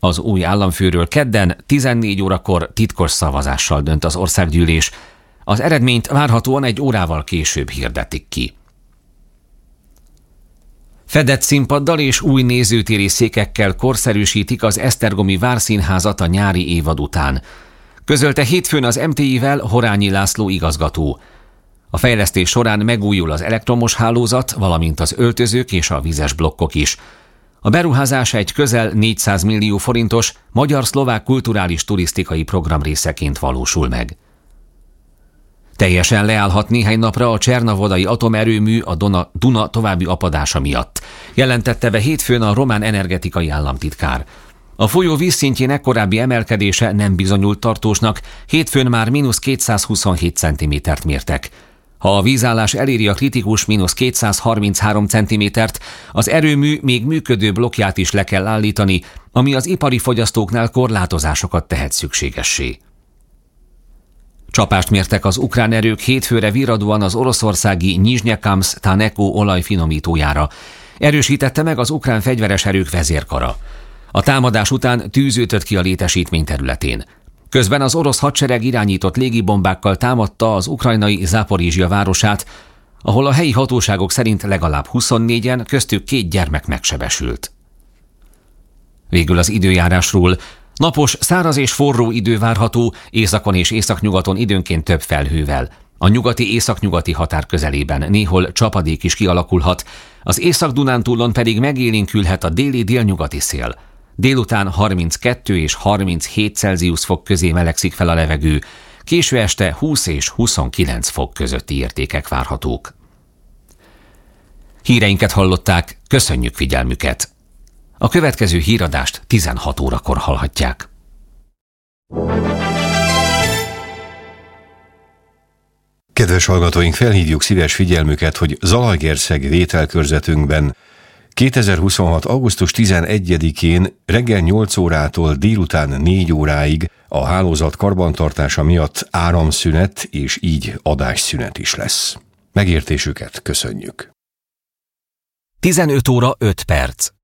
Az új államfőről kedden 14 órakor titkos szavazással dönt az országgyűlés. Az eredményt várhatóan 1 órával később hirdetik ki. Fedett színpaddal és új nézőtéri székekkel korszerűsítik az Esztergomi Várszínházat a nyári évad után. Közölte hétfőn az MTI-vel Horányi László igazgató. A fejlesztés során megújul az elektromos hálózat, valamint az öltözők és a vízes blokkok is. A beruházás egy közel 400 millió forintos magyar-szlovák kulturális turisztikai program részeként valósul meg. Teljesen leállhat néhány napra a Csernavodai atomerőmű a Duna további apadása miatt, jelentette be hétfőn a román energetikai államtitkár. A folyó vízszintjének korábbi emelkedése nem bizonyult tartósnak, hétfőn már -227 cm-t mértek. Ha a vízállás eléri a kritikus -233 cm-t, az erőmű még működő blokkját is le kell állítani, ami az ipari fogyasztóknál korlátozásokat tehet szükségessé. Csapást mértek az ukrán erők hétfőre virradóan az oroszországi Nyizhnyekhamsz-Taneko olajfinomítójára. Erősítette meg az ukrán fegyveres erők vezérkara. A támadás után tűz ütött ki a létesítmény területén. Közben az orosz hadsereg irányított légibombákkal támadta az ukrajnai Záporizsja városát, ahol a helyi hatóságok szerint legalább 24-en, köztük 2 gyermek megsebesült. Végül az időjárásról. Napos, száraz és forró idő várható, északon és északnyugaton időnként több felhővel. A nyugati északnyugati határ közelében néhol csapadék is kialakulhat, az Észak-Dunántúlon pedig megélénkülhet a déli délnyugati szél. Délután 32 és 37 Celsius fok közé melegszik fel a levegő, késő este 20 és 29 fok közötti értékek várhatók. Híreinket hallották, köszönjük figyelmüket! A következő híradást 16 órakor hallhatják. Kedves hallgatóink, felhívjuk szíves figyelmüket, hogy Zalaegerszeg vételkörzetünkben 2026. augusztus 11-én reggel 8 órától délután 4 óráig a hálózat karbantartása miatt áramszünet és így adásszünet is lesz. Megértésüket köszönjük. 15 óra 5 perc.